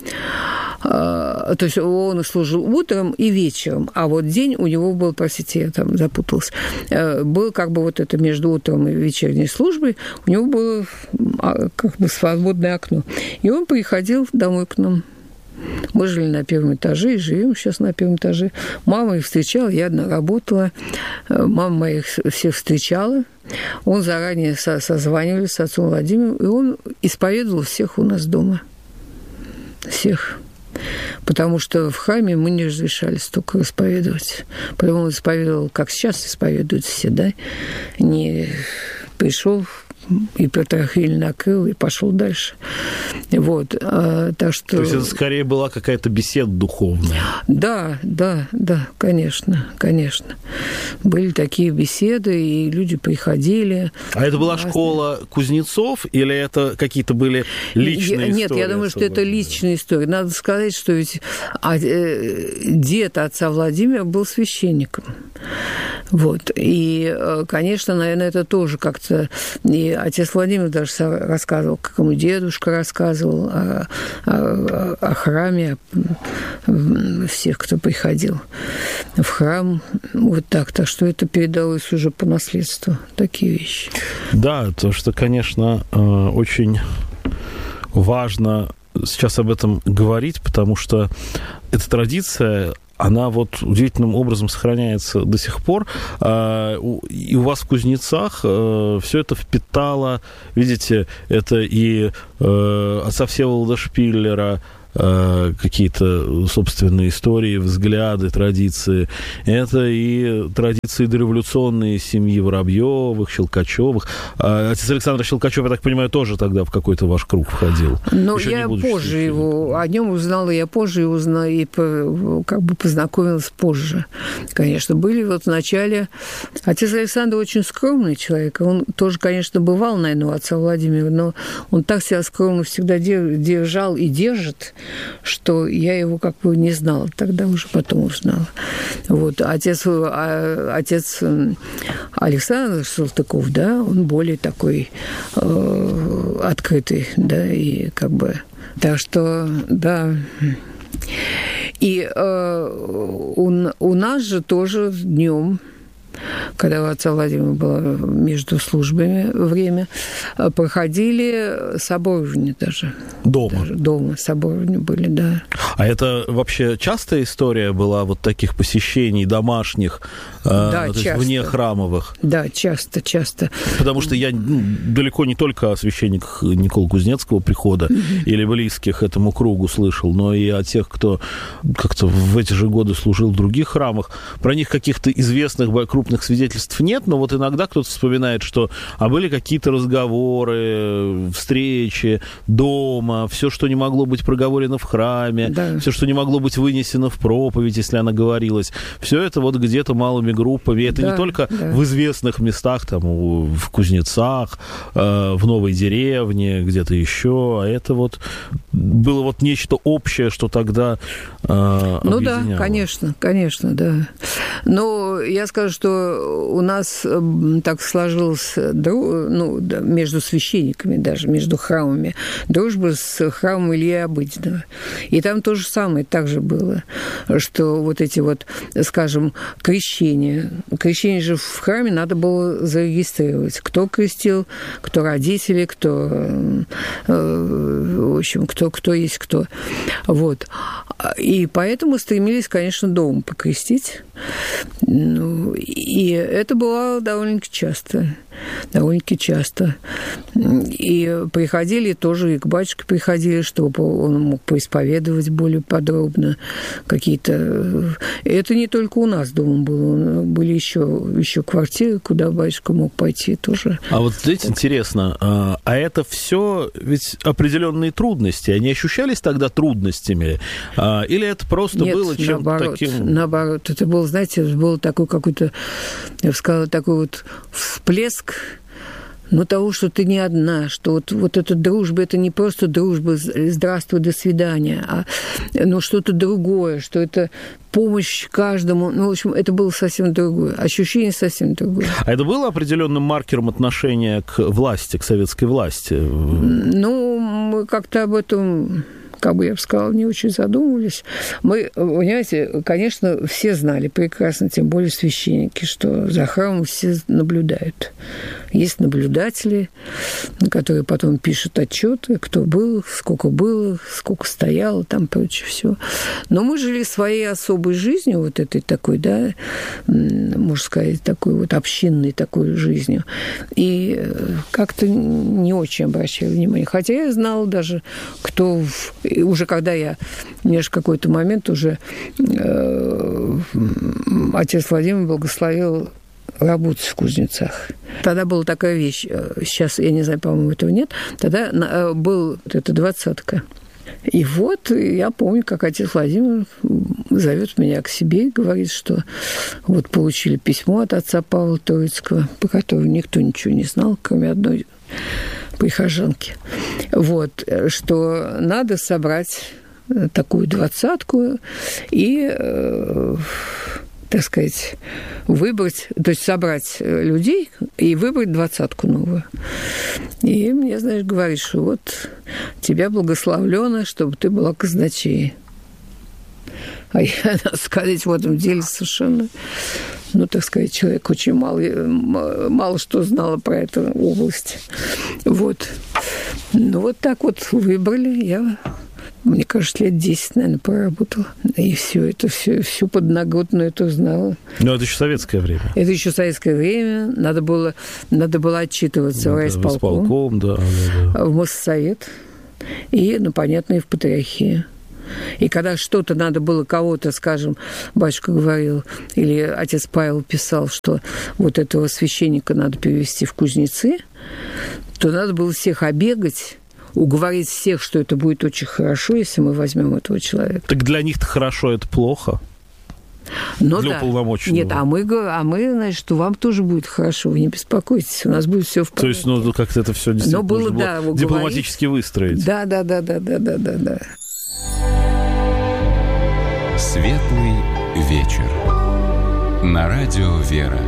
S2: то есть он служил утром и вечером, а вот день у него был, простите, я там запуталась, был как бы вот это между утром и вечерней службой, у него было как бы свободное окно. И он приходил домой к нам. Мы жили на первом этаже и живем сейчас на первом этаже. Мама их встречала, я одна работала. Мама моих всех встречала. Он заранее созванивались с отцом Владимиром, и он исповедовал всех у нас дома. Всех. Потому что в храме мы не разрешали столько исповедовать. Поэтому он исповедовал, как сейчас исповедуют все, да? Не пришел и Петрохиль накрыл, и пошел дальше. Вот, а, так что...
S1: То есть это скорее была какая-то беседа духовная?
S2: Да, да, да, конечно, конечно. Были такие беседы, и люди приходили.
S1: А это была разные... школа кузнецов, или это какие-то были личные
S2: я,
S1: истории?
S2: Нет, я думаю, что это личная история. Надо сказать, что ведь дед отца Владимира был священником. Вот. И, конечно, наверное, это тоже как-то... И отец Владимир даже рассказывал, как ему дедушка рассказывал о, о, о храме, о всех, кто приходил в храм. Вот так. Так что это передалось уже по наследству, такие вещи.
S1: Да, то, что, конечно, очень важно сейчас об этом говорить, потому что эта традиция, она вот удивительным образом сохраняется до сих пор. И у вас в Кузнецах все это впитало, видите, это и отца Всеволода Шпиллера, какие-то собственные истории, взгляды, традиции. Это и традиции дореволюционные семьи Воробьевых, Щелкачевых. Отец Александр Щелкачев, я так понимаю, тоже тогда в какой-то ваш круг входил.
S2: Но я позже его, о нем узнала, я позже его узнала и как бы познакомилась позже. Конечно, были вот в начале... Отец Александр очень скромный человек. Он тоже, конечно, бывал, наверное, у отца Владимира, но он так себя скромно всегда держал и держит, что я его как бы не знала, тогда уже потом узнала. Вот. Отец, отец Александр Салтыков, да, он более такой э, открытый, да, и как бы... Так что, да... И э, у, у нас же тоже днем, когда у отца Владимира было между службами время, проходили соборовни даже.
S1: Дома?
S2: Даже дома соборовни были, да.
S1: А это вообще частая история была вот таких посещений домашних, да, э, то есть вне храмовых?
S2: Да, часто, часто.
S1: Потому что я ну, далеко не только о священниках Николы Кузнецкого прихода mm-hmm. или близких этому кругу слышал, но и о тех, кто как-то в эти же годы служил в других храмах. Про них каких-то известных крупных свидетельств нет, но вот иногда кто-то вспоминает, что а были какие-то разговоры, встречи дома, все, что не могло быть проговорено в храме, да. все, что не могло быть вынесено в проповедь, если она говорилась, все это вот где-то малыми группами. Это да, не только да. в известных местах, там, в Кузнецах, в Новой деревне, где-то еще, а это вот было вот нечто общее, что тогда объединяло.
S2: Ну да, конечно, конечно, да. Но я скажу, что у нас так сложилось ну, между священниками даже, между храмами, дружба с храмом Ильи Обыденного. И там то же самое также было, что вот эти вот, скажем, крещения. Крещение же в храме надо было зарегистрировать. Кто крестил, кто родители, кто, в общем, кто, кто есть кто. Вот. И поэтому стремились, конечно, дома покрестить. Ну, и это было довольно-таки часто. Довольно-таки часто. И приходили тоже, и к батюшке приходили, чтобы он мог поисповедовать более подробно какие-то... Это не только у нас дома было. Были еще, еще квартиры, куда батюшка мог пойти тоже.
S1: А вот здесь интересно, а это все ведь определенные трудности. Они ощущались тогда трудностями? Или это просто
S2: Нет,
S1: было чем-то
S2: наоборот,
S1: таким...
S2: наоборот. Это был, знаете, был такой какой-то, я бы сказала, такой вот всплеск, но того, что ты не одна, что вот, вот эта дружба, это не просто дружба «здравствуй, до свидания», а ну, что-то другое, что это помощь каждому. Ну, в общем, это было совсем другое. Ощущение совсем другое.
S1: А это было определенным маркером отношения к власти, к советской власти?
S2: Ну, мы как-то об этом... как бы я бы сказала, не очень задумывались. Мы, понимаете, конечно, все знали прекрасно, тем более священники, что за храмом все наблюдают. Есть наблюдатели, которые потом пишут отчеты, кто был, сколько было, сколько стояло, там прочее все. Но мы жили своей особой жизнью, вот этой такой, да, можно сказать, такой вот общинной такой жизнью. И как-то не очень обращали внимание. Хотя я знала даже, кто... В... И уже когда я, мне же какой-то момент уже э, отец Владимир благословил работать в кузнецах. Тогда была такая вещь, сейчас, я не знаю, по-моему, этого нет, тогда был вот эта двадцатка. И вот я помню, как отец Владимир зовет меня к себе и говорит, что вот получили письмо от отца Павла Троицкого, по которому никто ничего не знал, кроме одной прихожанки. Вот, что надо собрать такую двадцатку и, э, так сказать, выбрать, то есть собрать людей и выбрать двадцатку новую. И мне, знаешь, говорит, что вот тебя благословлено, чтобы ты была казначеей. А я, надо сказать, в этом деле совершенно, ну, так сказать, человек очень мало, мало что знала про эту область. Вот. Ну, вот так вот выбрали. Я, мне кажется, лет десять, наверное, поработала. И все это, все, всю подноготную это знала.
S1: Но это еще советское время.
S2: Это еще советское время. Надо было, надо было отчитываться ну, в райисполком,
S1: да, да, да.
S2: в Моссовет и, ну, понятно, и в Патриархию. И когда что-то надо было кого-то, скажем, батюшка говорил, или отец Павел писал, что вот этого священника надо перевести в кузнецы, то надо было всех обегать, уговорить всех, что это будет очень хорошо, если мы возьмем этого человека.
S1: Так для них-то хорошо, это плохо?
S2: Ну,
S1: для
S2: да.
S1: уполномоченного.
S2: Нет, а мы, а мы, значит, вам тоже будет хорошо, вы не беспокойтесь, у нас будет все в порядке.
S1: То есть, ну, как-то это все действительно
S2: было,
S1: нужно
S2: да,
S1: было дипломатически
S2: говорить.
S1: выстроить.
S2: Да, да, да, да, да, да, да, да.
S3: Светлый вечер. На радио «Вера».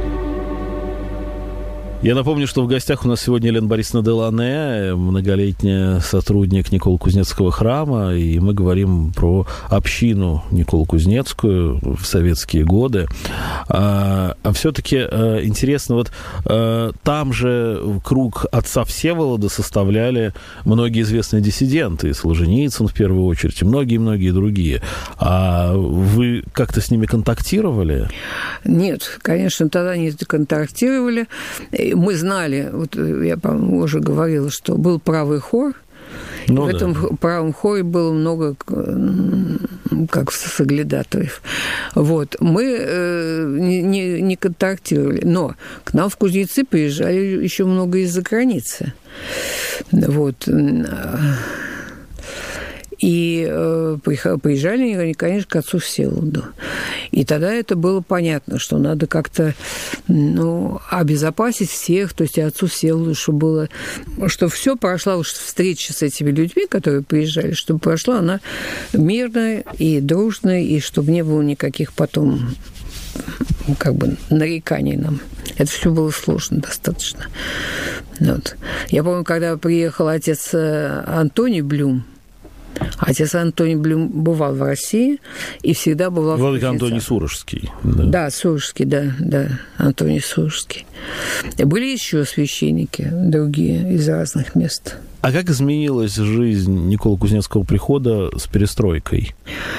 S1: Я напомню, что в гостях у нас сегодня Елена Борисовна Делане, многолетняя сотрудник Николо-Кузнецкого храма, и мы говорим про общину Николо-Кузнецкую в советские годы. А, а все-таки а, интересно, вот а, там же круг отца Всеволода составляли многие известные диссиденты, и Солженицын в первую очередь, и многие-многие другие. А вы как-то с ними контактировали?
S2: Нет, конечно, тогда не контактировали. Мы знали, вот я, по-моему, уже говорила, что был правый хор, ну, и в да. этом правом хоре было много как соглядатаев. Вот. Мы э, не, не, не контактировали, но к нам в Кузнецы приезжали еще много из-за границы. Вот. И э, приезжали они, конечно, к отцу Всеволоду. И тогда это было понятно, что надо как-то ну, обезопасить всех, то есть и отцу Всеволоду, чтобы было, что все прошла уж встреча с этими людьми, которые приезжали, чтобы прошла она мирная и дружная, и чтобы не было никаких потом как бы нареканий нам. Это все было сложно достаточно. Вот. Я помню, когда приехал отец Антоний Блюм, отец Антоний Блюм бывал в России и всегда бывал
S1: Владыка
S2: в Кузнецах.
S1: Антоний Сурожский. Да,
S2: да Сурожский, да, да, Антоний Сурожский. И были еще священники другие из разных мест.
S1: А как изменилась жизнь Николо-Кузнецкого прихода с перестройкой?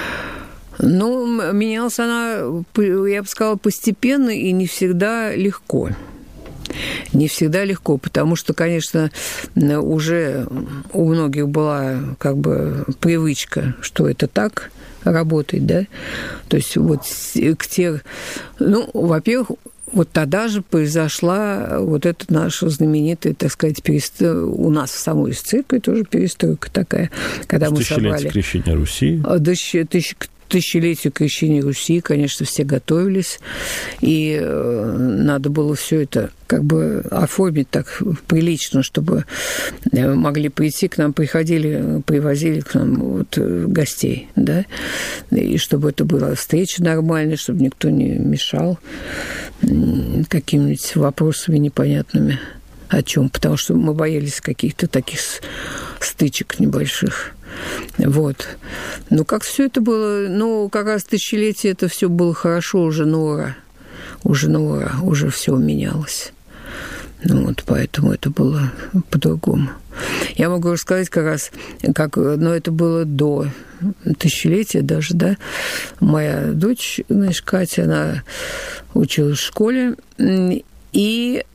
S2: Ну, менялась она, я бы сказала, постепенно и не всегда легко. Не всегда легко, потому что, конечно, уже у многих была как бы привычка, что это так работает, да. То есть вот к тех... Ну, во-первых, вот тогда же произошла вот эта наша знаменитая, так сказать, перестройка. У нас в самой церкви тоже перестройка такая, когда мы собрали...
S1: Тысячелетие крещения Руси.
S2: Тысяч... Тысячелетию крещения Руси, конечно, все готовились, и надо было все это как бы оформить так прилично, чтобы могли прийти к нам, приходили, привозили к нам вот гостей, да, и чтобы это была встреча нормальная, чтобы никто не мешал какими-нибудь вопросами непонятными. О чем? Потому что мы боялись каких-то таких стычек небольших. Вот. Ну, как все это было... Ну, как раз тысячелетие это все было хорошо уже на ура. Уже на ура. Уже все менялось. Ну, вот поэтому это было по-другому. Я могу рассказать как раз, как... Но это было до тысячелетия даже, да. Моя дочь, знаешь, Катя, она училась в школе, и...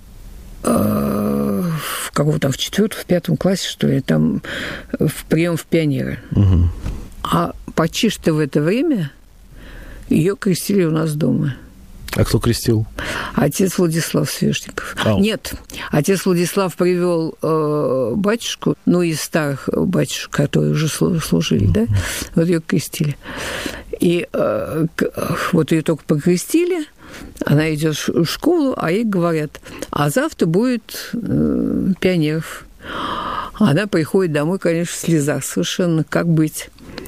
S2: в каком там в четвертом, в пятом классе, что ли, там в прием в пионеры. Угу. А почти что в это время ее крестили у нас дома.
S1: А кто крестил?
S2: Отец Владислав Свешников.
S1: Ау.
S2: Нет, отец Владислав привел э, батюшку, ну, из старых батюшек, которые уже служили, mm-hmm. да, вот ее крестили. И э, вот ее только покрестили, она идет в школу, а ей говорят, а завтра будет э, пионеров. Она приходит домой, конечно, в слезах совершенно, как быть.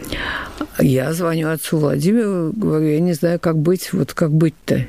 S2: Я звоню отцу Владимиру, говорю, я не знаю, как быть, вот как быть-то.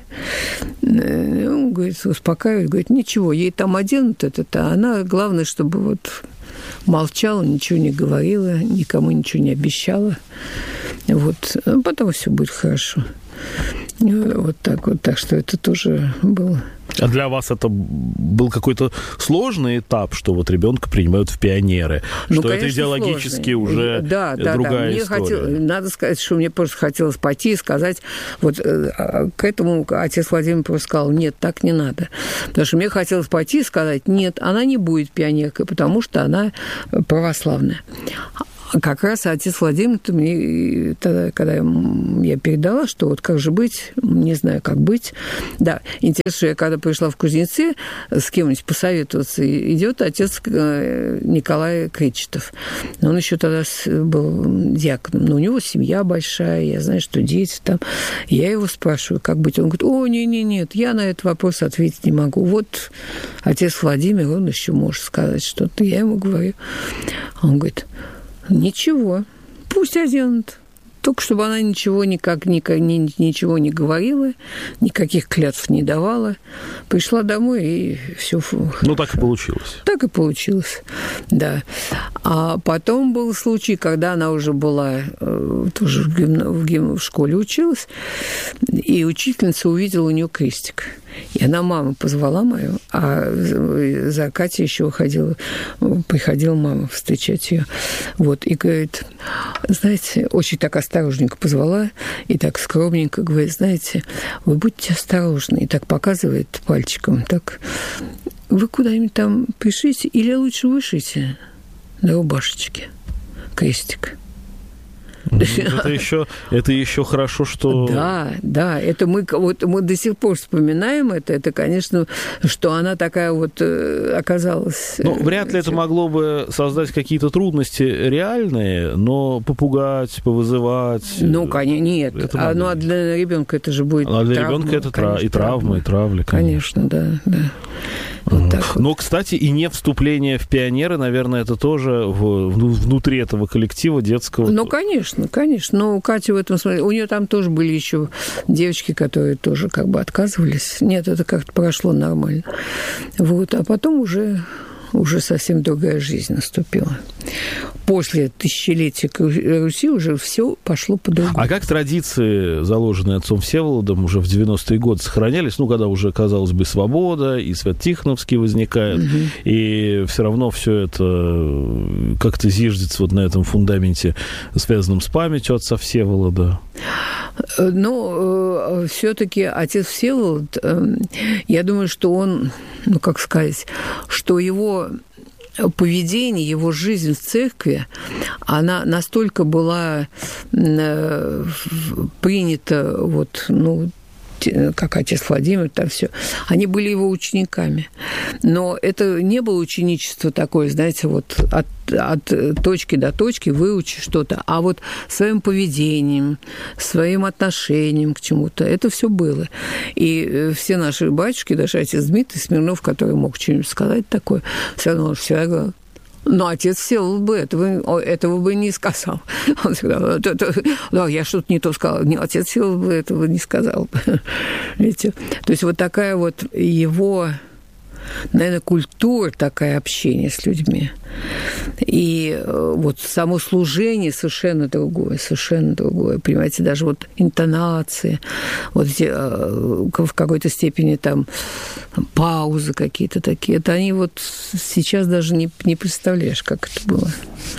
S2: Он говорит, успокаивает, говорит, ничего, ей там оденут это-то, а она, главное, чтобы вот молчала, ничего не говорила, никому ничего не обещала. Вот, потом все будет хорошо. Вот так вот, так что это тоже было.
S1: А для вас это был какой-то сложный этап, что вот ребенка принимают в пионеры,
S2: ну,
S1: что
S2: конечно,
S1: это идеологически
S2: сложный.
S1: уже
S2: да, да,
S1: другая
S2: да. Мне
S1: история.
S2: Хотел, надо сказать, что мне просто хотелось пойти и сказать, вот к этому отец Владимир просто сказал, нет, так не надо. Потому что мне хотелось пойти и сказать, нет, она не будет пионеркой, потому что она православная. Как раз отец Владимир мне тогда, когда я передала, что вот как же быть, не знаю, как быть. Да, интересно, что я когда пришла в Кузнецы с кем-нибудь посоветоваться, идет отец Николай Кречетов. Он еще тогда был диаконом, но у него семья большая, я знаю, что дети там. Я его спрашиваю, как быть. Он говорит, о, не-не-нет, я на этот вопрос ответить не могу. Вот отец Владимир, он еще может сказать что-то. Я ему говорю. Он говорит, ничего, пусть оденут. Только чтобы она ничего никак, никак ни, ничего не говорила, никаких клятв не давала. Пришла домой, и все.
S1: Ну, так и получилось.
S2: Так и получилось, да. А потом был случай, когда она уже была, тоже в, гимна, в, гим, в школе училась, и учительница увидела у нее крестик. И она маму позвала мою, а за Катей еще ходила, приходила мама встречать ее. Вот, и говорит, знаете, очень так осторожненько позвала, и так скромненько говорит, знаете, вы будьте осторожны. И так показывает пальчиком, так, вы куда-нибудь там пришите или лучше вышите на рубашечке крестик.
S1: Это еще, это еще хорошо, что...
S2: Да, да, это мы, вот, мы до сих пор вспоминаем это, это, конечно, что она такая вот оказалась...
S1: Ну, вряд ли это могло бы создать какие-то трудности реальные, но попугать, повызывать...
S2: Ну, конечно, нет. А, ну, а для ребенка это же будет
S1: А для
S2: травма,
S1: ребенка это
S2: конечно,
S1: и травма, и травли, конечно.
S2: Конечно, да, да. Вот так вот.
S1: Но, кстати, и не вступление в пионеры, наверное, это тоже в, внутри этого коллектива детского.
S2: Ну, конечно, конечно. Но у Кати в этом смысле... У нее там тоже были еще девочки, которые тоже как бы отказывались. Нет, это как-то прошло нормально. Вот. А потом уже... уже совсем другая жизнь наступила. После тысячелетия Руси уже все пошло по-другому.
S1: А как традиции, заложенные отцом Всеволодом, уже в девяностые годы сохранялись? Ну, когда уже, казалось бы, свобода, и Свят-Тихоновский возникает, угу. и все равно все это как-то зиждется вот на этом фундаменте, связанном с памятью отца Всеволода.
S2: Ну, все-таки отец Всеволод, я думаю, что он, ну, как сказать, что его поведение, его жизнь в церкви, она настолько была принята, вот, ну, как отец Владимир, там все, они были его учениками. Но это не было ученичество такое, знаете, вот от, от точки до точки выучи что-то, а вот своим поведением, своим отношением к чему-то, это все было. И все наши батюшки, даже отец Дмитрий Смирнов, который мог что-нибудь сказать такое, все равно всегда говорил, но отец Всеволод бы этого, этого бы не сказал. Он сказал, да, я что-то не то сказал. Нет, отец Всеволод бы этого не сказал. Видите? То есть вот такая вот его, наверное, культура, такая общение с людьми. И вот само служение совершенно другое, совершенно другое. Понимаете, даже вот интонации, вот эти, в какой-то степени там паузы какие-то такие. Это они вот сейчас даже не, не представляешь, как это было.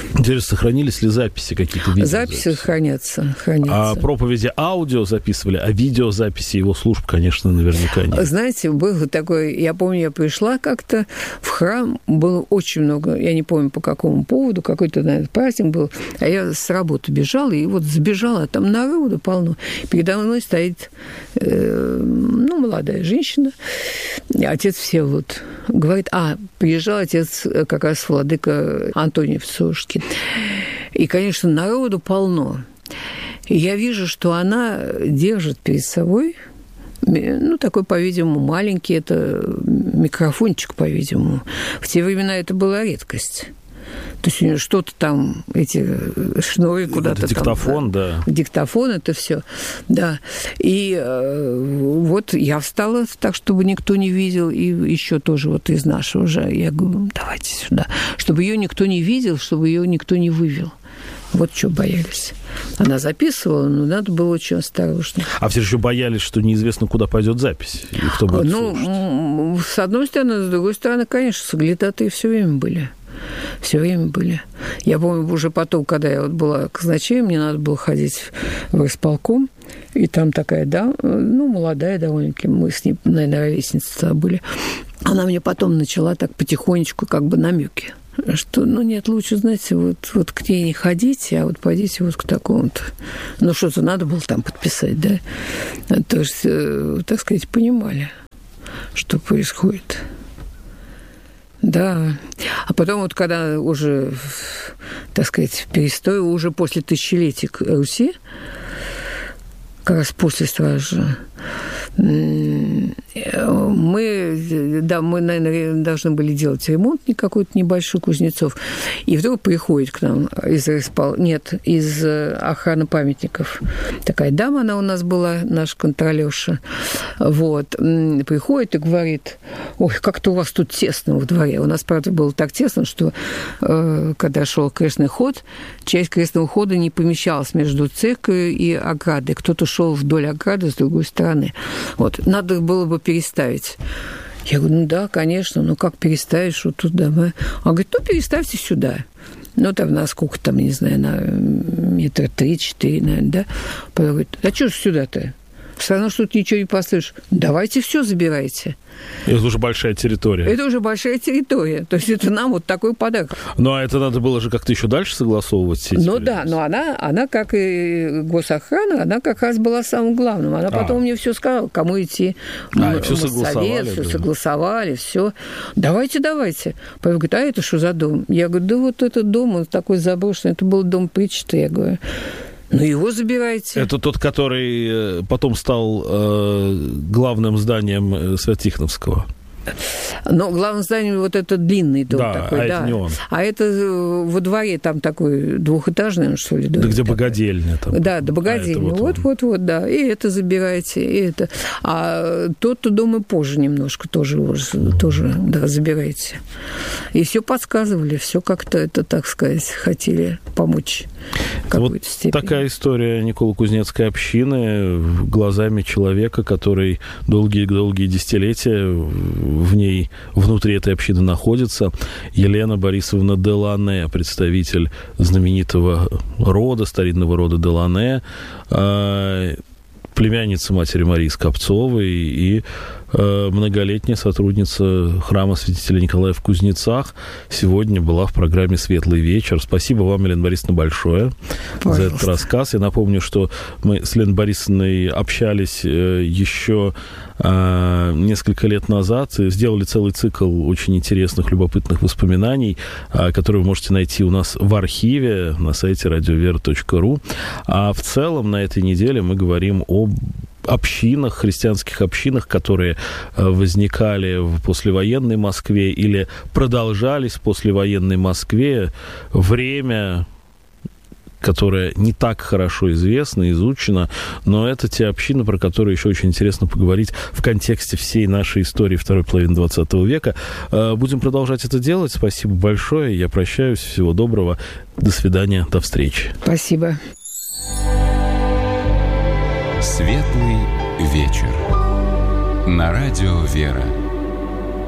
S1: Интересно, сохранились ли записи какие-то видео?
S2: Записи хранятся, хранятся.
S1: А проповеди аудио записывали, а видеозаписи его служб, конечно, наверняка нет.
S2: Знаете, было такое, я помню, я пришла как-то в храм, было очень много, я не помню по какому поводу, какой-то, наверное, праздник был, а я с работы бежала, и вот сбежала, там народу полно. Передо мной стоит, э, ну, молодая женщина, отец Всеволод, говорит, а, приезжал отец как раз владыка Антоний Всушкин. И, конечно, народу полно. И я вижу, что она держит перед собой, ну, такой, по-видимому, маленький, это микрофончик, по-видимому. В те времена это была редкость. То есть у нее что-то там, эти шнуры куда-то
S1: это диктофон, там. Да.
S2: да. Диктофон, это все, да. И э, вот я встала так, чтобы никто не видел, и еще тоже вот из нашего же. Я говорю, давайте сюда. Чтобы ее никто не видел, чтобы ее никто не вывел. Вот что боялись. Она записывала, но надо было очень осторожно.
S1: А все еще боялись, что неизвестно, куда пойдет запись, и кто будет
S2: ну,
S1: слушать.
S2: С одной стороны, с другой стороны, конечно, соглядатые все время были. Все время были. Я помню, уже потом, когда я вот была казначеем, мне надо было ходить в исполком, и там такая, да, ну, молодая довольно-таки, мы с ней, наверное, ровесницы были. Она мне потом начала так потихонечку как бы намеки, что, ну, нет, лучше, знаете, вот, вот к ней не ходите, а вот пойдите вот к такому-то. Ну, что-то надо было там подписать, да? То есть, так сказать, понимали, что происходит. Да. А потом вот когда уже, так сказать, перестой, уже после тысячелетия Руси, как раз после Стража, мы, да, мы, наверное, должны были делать ремонт какой-то небольшой, Кузнецов, и вдруг приходит к нам из, нет, из охраны памятников такая дама, она у нас была, наша контролерша, вот, приходит и говорит, ой, как-то у вас тут тесно во дворе. У нас, правда, было так тесно, что э, когда шел крестный ход, часть крестного хода не помещалась между церковью и оградой. Кто-то шел вдоль ограды с другой стороны. Вот. Надо было бы переставить. Я говорю, ну да, конечно, но как переставишь вот туда? Мы... Он говорит, ну переставьте сюда. Ну, там, на сколько там, не знаю, на метра три-четыре, наверное, да? Потом говорит, а что ж сюда-то? Все равно, что тут ничего не поставишь. Давайте все забирайте.
S1: Это уже большая территория.
S2: Это уже большая территория. То есть это нам вот такой подарок.
S1: Ну, а это надо было же как-то еще дальше согласовывать. Все
S2: ну да, но она, она, как и госохрана, она как раз была самым главным. Она а. потом мне все сказала, кому идти.
S1: А, мы, все согласовали.
S2: Совет, все да. согласовали, все. Давайте, давайте. Павел говорит, а это что за дом? Я говорю, да вот этот дом, он такой заброшенный. Это был дом Причета, я говорю. Ну, его забирайте.
S1: Это тот, который потом стал э, главным зданием Святихновского.
S2: Но главное здание вот это длинный дом
S1: да,
S2: такой,
S1: а
S2: да.
S1: Это не он.
S2: А это во дворе там такой двухэтажный, что ли, дом.
S1: Да, где
S2: такой.
S1: богадельня там.
S2: Да, да, богадельня. А вот, вот, вот, да. И это забирайте, и это. А тот-то дом и позже немножко тоже, mm-hmm. тоже, да, забирайте. И все подсказывали, все как-то это, так сказать, хотели помочь в какой-то вот степени.
S1: Такая история Николо-Кузнецкой общины глазами человека, который долгие-долгие десятилетия в ней, внутри этой общины находится. Елена Борисовна Делане, представитель знаменитого рода, старинного рода Делане, племянница матери Марии Скопцовой и многолетняя сотрудница храма святителя Николая в Кузнецах. Сегодня была в программе «Светлый вечер». Спасибо вам, Елена Борисовна, большое Пожалуйста. За этот рассказ. Я напомню, что мы с Еленой Борисовной общались еще несколько лет назад, сделали целый цикл очень интересных, любопытных воспоминаний, которые вы можете найти у нас в архиве на сайте радиовера точка ру. А в целом на этой неделе мы говорим об общинах, христианских общинах, которые возникали в послевоенной Москве или продолжались в послевоенной Москве. Время, которое не так хорошо известно, изучено, но это те общины, про которые еще очень интересно поговорить в контексте всей нашей истории второй половины двадцатого века. Будем продолжать это делать. Спасибо большое. Я прощаюсь. Всего доброго. До свидания. До встречи.
S2: Спасибо.
S3: Светлый вечер. На радио «Вера».